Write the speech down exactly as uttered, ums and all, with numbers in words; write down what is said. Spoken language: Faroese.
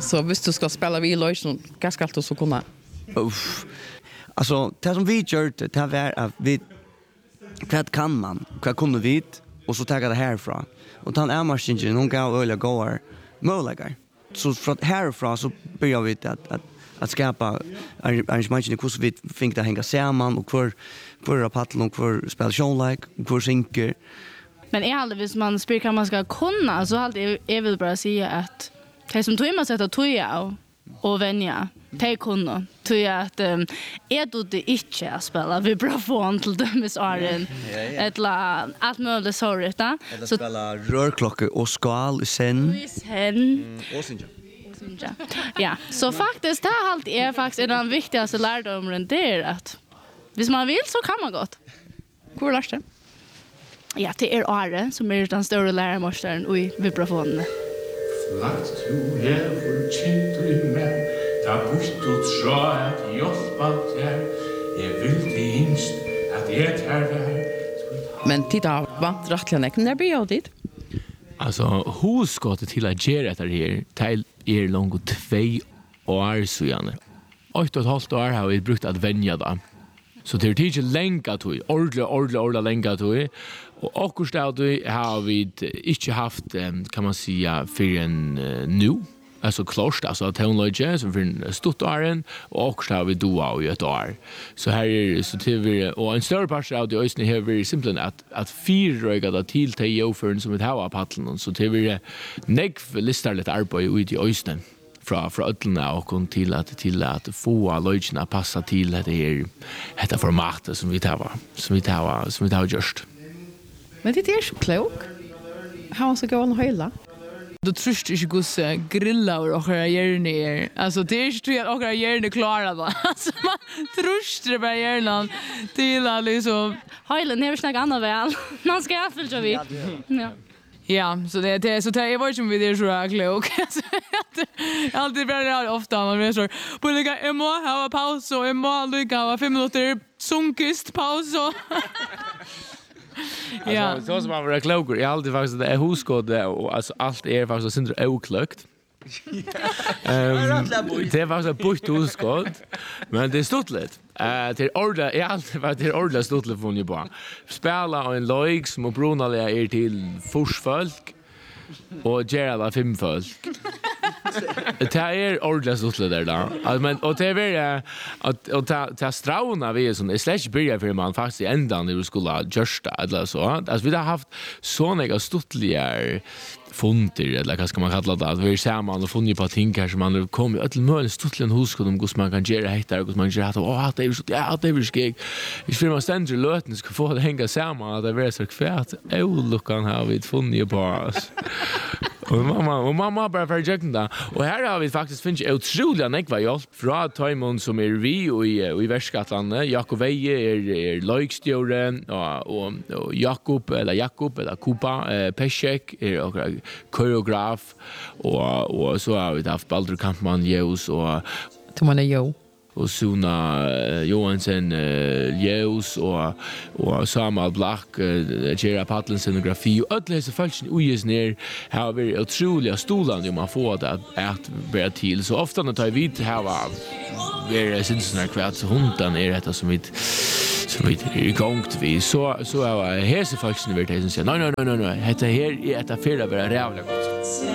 Så hvis du skal spela vi i løsning, hva skal du så kunna? Uff. Alltså, det som vi gör det, det var att vi, vad kan man, vad kunde vi, och så tar det härifrån. Och den är maskinen, hon gav öliga gåar, möjliga. Så från härifrån så börjar vi att, att, att skapa arrangemangen, hur vi fick det hänga samman, och hur, hur är paddel, och hur spelar showlike, och hur synker. Men är aldrig, hvis man spyr kan man ska kunna, så alltid jag vill bara säga att det som tog man sätta tog jag och vänja, det kunna. Tog jag att um, är du det inte att spela vibrafon till dömes åren, eller allt möjligt sårigt. Eller spela rörklocka och skal i sen. I sen. Och synja. Ja, så faktiskt det här alltid är faktiskt den viktigaste lärdomen, det är att hvis man vill så kan man gott. Hvor lärst det? Ja, det är Are som är den stora lärarmästaren i vibrafonen. Flakt du hever kjent i meg, da bort og tra at hjelpa der, jeg vil det innst at jeg tar der. Men titta, vant rättligen, när blir jag dit? Alltså, husskottet till att göra det här till er långt två år sedan. Ett och ett halvt år har vi brukt att vänja det. Så det är inte länge till, ordentligt, ordentligt, ordentligt länge till. Och akkurat där har vi inte haft, kan man säga, för en uh, nu. Alltså klart, alltså att hon lägger som för en stort åren, och akkurat har vi då i ett år. Så här är så till och en större part av det ösnen här är simpelt att att fyrröga det till till oförn som ett hava paddlen, så till vi neck listar lite arbete ut i ösnen. Fra fra öllna och kom till att till att få lögna passa till det här detta formatet som vi tar som vi tar som vi tar just. Men det är så klok. How så gå och hölla. Du trust inte gus grilla och några hjärnor. Alltså det är inte att några hjärnor klarar det. Alltså man trustar bara hjärnan till att liksom Höjlen är snacka annat väl. Man ska ha fullt vi. Ja. Ja, så det det så det var ju som vi det så klok. Jag alltid blir ofta man blir så på lika Emma ha paus och Emma lika ha fem minuter sunkist paus och ja, så som man var klok. Jag alltid faktiskt det är huskod och alltså allt är faktiskt syndra oklokt. Ehm det var så bucht huskod. Men det stod lite. Eh till order är alltid var till order stod lite från ju bara. Spela en lag som Brunal är till forsfolk och Gerald fem folk. Det är ordentligt stort där då. Men och det är att att ta ta strauna vi som är slash börja för man faktiskt ända när du skulle just eller så. Alltså vi har haft såna stutliga funter eller vad ska man kalla det, att vi ser man och funnit på ting kanske man kommer ett möjligt stutlen huskod om hur man kan göra heter och hur man gör att åh det är så ja det är skeg. Jag vill man ständer löten ska få det hänga samman att det är så kvärt. Åh luckan har vi funnit på oss. Och mamma och mamma bara för jag där. Och här har vi faktiskt finns otroligt nekva hjälp från Timon som är vi och i i Västskotland. Jakob Veje är är lagstjåren och och, och Jakob eller Jakob eller Kupa eh, Peshek är och koreograf och och så har vi haft Baldur Kampmann Jeus och Tomane Jo och Suna uh, Johansen uh, Jeus och och Samuel Black uh, Gera Patlin scenografi och alla dessa funktioner ujes ner har vi otroliga stolar man får det att bära till så ofta när tar vi här var vi syns när kvarts hundan är detta som vi som vi är igångt vi så så är hese funktioner vi det som säger nej nej nej nej detta här är ett affär att vara rävla gott.